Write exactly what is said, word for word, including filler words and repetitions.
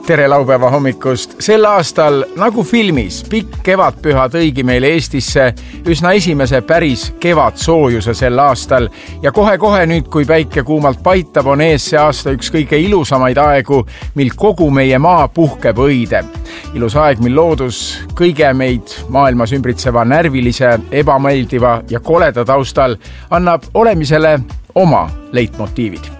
Tere laupäeva hommikust! Sel aastal, nagu filmis, pikk kevadpüha tõigi meile Eestisse üsna esimese päris kevadsoojuse sel aastal ja kohe-kohe nüüd, kui päike kuumalt paitab, on ees see aasta üks kõige ilusamaid aegu, mil kogu meie maa puhkeb õide. Ilus aeg, mil loodus kõige meid maailmas ümbritseva närvilise, ebameeldiva ja koleda taustal annab olemisele oma leitmotiivid.